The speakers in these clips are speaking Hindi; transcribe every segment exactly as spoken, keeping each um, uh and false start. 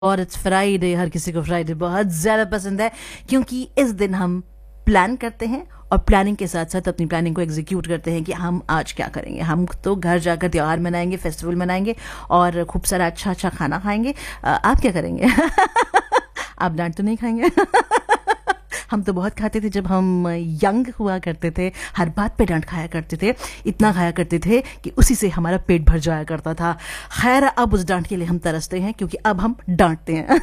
और इट्स फ्राइडे, हर किसी को फ्राइडे बहुत ज़्यादा पसंद है क्योंकि इस दिन हम प्लान करते हैं और प्लानिंग के साथ साथ अपनी प्लानिंग को एग्जीक्यूट करते हैं कि हम आज क्या करेंगे। हम तो घर जाकर त्योहार मनाएंगे, फेस्टिवल मनाएंगे और खूब सारा अच्छा अच्छा खाना खाएंगे। अ, आप क्या करेंगे? आप डांट तो नहीं खाएंगे? हम तो बहुत खाते थे जब हम यंग हुआ करते थे, हर बात पे डांट खाया करते थे, इतना खाया करते थे कि उसी से हमारा पेट भर जाया करता था। खैर, अब उस डांट के लिए हम तरसते हैं क्योंकि अब हम डांटते हैं।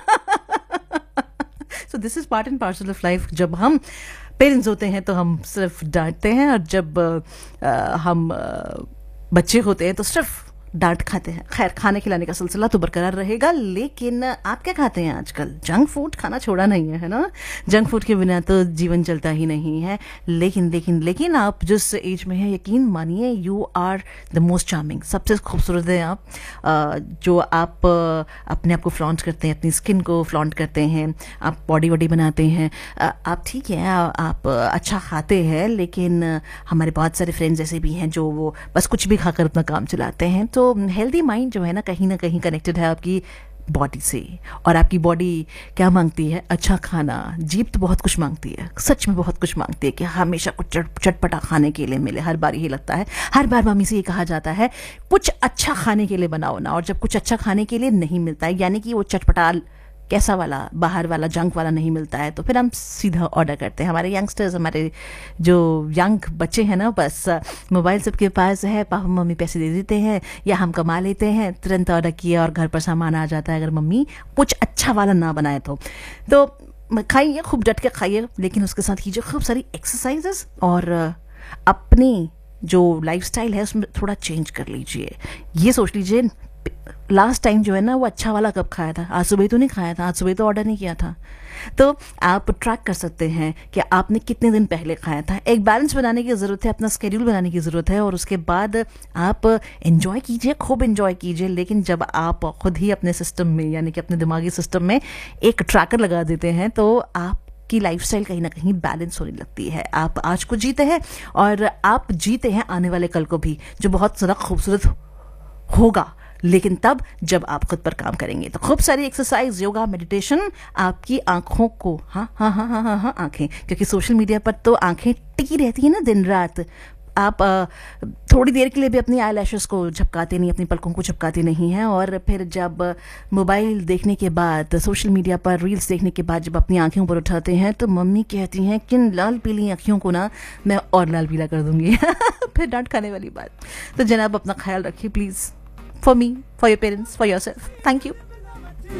So this is part and parcel of life. जब हम पेरेंट्स होते हैं तो हम सिर्फ डांटते हैं और जब आ, हम आ, बच्चे होते हैं तो सिर्फ डांट खाते हैं। खैर, खाने खिलाने का सिलसिला तो बरकरार रहेगा, लेकिन आप क्या खाते हैं आजकल? जंक फूड खाना छोड़ा नहीं है, है ना? जंक फूड के बिना तो जीवन चलता ही नहीं है। लेकिन लेकिन लेकिन आप जिस एज में हैं, यकीन मानिए you are the most charming. सबसे खूबसूरत हैं आप, आ, जो आप आ, अपने आप को फ्लॉन्ट करते हैं, अपनी स्किन को फ्लॉन्ट करते हैं, आप बॉडी वॉडी बनाते हैं। आ, आप ठीक है, आ, आप अच्छा खाते हैं, लेकिन हमारे बहुत सारे फ्रेंड्स ऐसे भी हैं जो वो बस कुछ भी खाकर अपना काम चलाते हैं। तो हेल्दी माइंड जो है ना, कहीं ना कहीं कनेक्टेड है आपकी बॉडी से। और आपकी बॉडी क्या मांगती है? अच्छा खाना। जीभ तो बहुत कुछ मांगती है, सच में बहुत कुछ मांगती है कि हमेशा कुछ चट चटपटा खाने के लिए मिले। हर बार यही लगता है, हर बार मम्मी से ये कहा जाता है कुछ अच्छा खाने के लिए बनाओ ना। और जब कुछ अच्छा खाने के लिए नहीं मिलता है, यानी कि वो चटपटा कैसा वाला, बाहर वाला, जंक वाला नहीं मिलता है, तो फिर हम सीधा ऑर्डर करते हैं। हमारे यंगस्टर्स, हमारे जो यंग बच्चे हैं ना, बस मोबाइल सबके पास है, पापा मम्मी पैसे दे देते हैं या हम कमा लेते हैं, तुरंत ऑर्डर किया और घर पर सामान आ जाता है। अगर मम्मी कुछ अच्छा वाला ना बनाए तो तो खाइए, खूब डट के खाइए, लेकिन उसके साथ कीजिए खूब सारी एक्सरसाइजेस और अपनी जो लाइफस्टाइल है उसमें थोड़ा चेंज कर लीजिए। ये सोच लीजिए लास्ट टाइम जो है ना वो अच्छा वाला कब खाया था? आज सुबह तो नहीं खाया था, आज सुबह तो ऑर्डर नहीं किया था। तो आप ट्रैक कर सकते हैं कि आपने कितने दिन पहले खाया था। एक बैलेंस बनाने की ज़रूरत है, अपना स्केड्यूल बनाने की ज़रूरत है और उसके बाद आप एंजॉय कीजिए, खूब एंजॉय कीजिए। लेकिन जब आप खुद ही अपने सिस्टम में, यानी कि अपने दिमागी सिस्टम में एक ट्रैकर लगा देते हैं, तो आप की लाइफस्टाइल कहीं ना कहीं बैलेंस होने लगती है। आप आज को जीते हैं और आप जीते हैं आने वाले कल को भी, जो बहुत ज़्यादा खूबसूरत होगा, लेकिन तब जब आप खुद पर काम करेंगे। तो खूब सारी एक्सरसाइज, योगा, मेडिटेशन आपकी आंखों को, हाँ हाँ हाँ हाँ हाँ हाँ आंखें, क्योंकि सोशल मीडिया पर तो आंखें टिकी रहती है ना दिन रात। आप आ, थोड़ी देर के लिए भी अपनी आई लैशेस को झपकाते नहीं, अपनी पलकों को झपकाते नहीं हैं। और फिर जब मोबाइल देखने के बाद, सोशल मीडिया पर रील्स देखने के बाद जब अपनी आंखें ऊपर उठाते हैं, तो मम्मी कहती हैं कि इन लाल पीली आंखों को ना मैं और लाल पीला कर दूंगी। फिर डांट खाने वाली बात। तो जनाब, अपना ख्याल रखिए please. For me, for your parents, for yourself. Thank you.